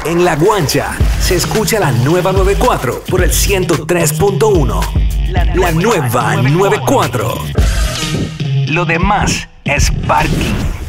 En La Guancha se escucha la nueva 94 por el 103.1. La nueva 94. Lo demás es parking.